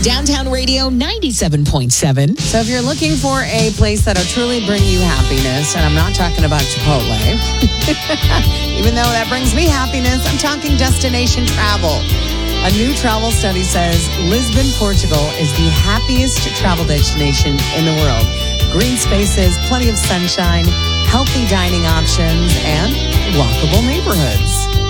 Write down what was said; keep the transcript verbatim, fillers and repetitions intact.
Downtown Radio ninety-seven point seven. So if you're looking for a place that'll truly bring you happiness, and I'm not talking about Chipotle, even though that brings me happiness, I'm talking destination travel. A new travel study says Lisbon, Portugal is the happiest travel destination in the world. Green spaces, plenty of sunshine, healthy dining options, and walkable neighborhoods.